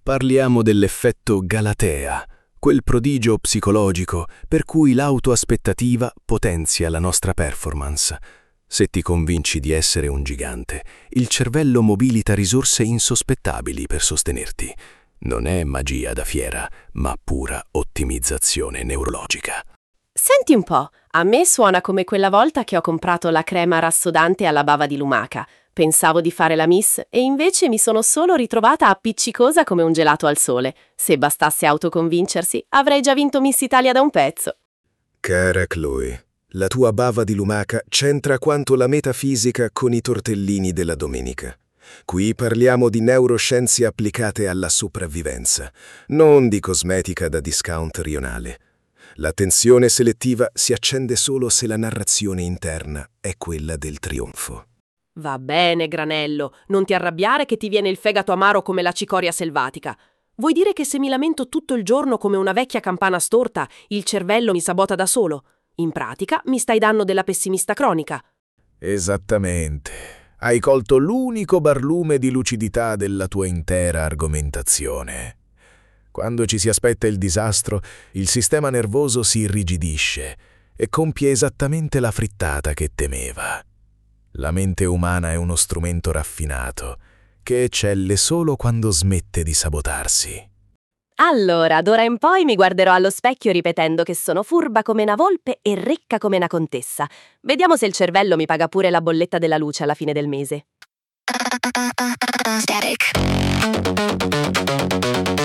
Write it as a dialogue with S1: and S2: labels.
S1: Parliamo dell'effetto Galatea, quel prodigio psicologico per cui l'autoaspettativa potenzia la nostra performance. Se ti convinci di essere un gigante, il cervello mobilita risorse insospettabili per sostenerti. Non è magia da fiera, ma pura ottimizzazione neurologica.
S2: Senti un po', a me suona come quella volta che ho comprato la crema rassodante alla bava di lumaca. Pensavo di fare la miss e invece mi sono solo ritrovata appiccicosa come un gelato al sole. Se autoconvincersi, avrei già vinto Miss Italia da un pezzo.
S3: Cara Chloe, la tua bava di lumaca c'entra quanto la metafisica con i tortellini della domenica. Qui parliamo di neuroscienze applicate alla sopravvivenza, non di cosmetica da discount rionale. L'attenzione selettiva si accende solo se la narrazione interna è quella del trionfo.
S2: Va bene, Granello, non ti arrabbiare che ti viene il fegato amaro come la cicoria selvatica. Vuoi dire che se mi lamento tutto il giorno come una vecchia campana storta, il cervello mi sabota da solo? In pratica mi stai dando della pessimista cronica.
S4: Esattamente. Hai colto l'unico barlume di lucidità della tua intera argomentazione. Quando ci si aspetta il disastro, il sistema nervoso si irrigidisce e compie esattamente la frittata che temeva. La mente umana è uno strumento raffinato che eccelle solo quando smette di sabotarsi.
S2: Allora, d'ora in poi mi guarderò allo specchio ripetendo che sono furba come una volpe e ricca come una contessa. Vediamo se il cervello mi paga pure la bolletta della luce alla fine del mese.
S5: Static.